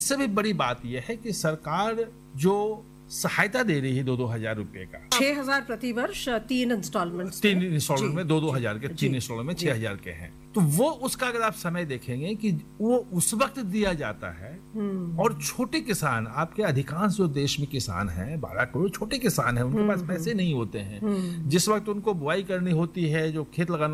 सबसे भी बड़ी बात यह है कि सरकार जो सहायता दे रही है 2-2 हजार रुपए का, 6,000 प्रति वर्ष 3 इंस्टॉलमेंट में 2-2 हजार के 3 इंस्टॉलमेंट में 6,000 के हैं। तो वो उसका अगर आप समय देखेंगे कि वो उस वक्त दिया जाता है और छोटे किसान, आपके अधिकांश जो देश में किसान हैं 12 करोड़ छोटे किसान हैं, उनके पास पैसे नहीं होते हैं। जिस वक्त उनको बुआई करनी होती है, जो खेत लगाना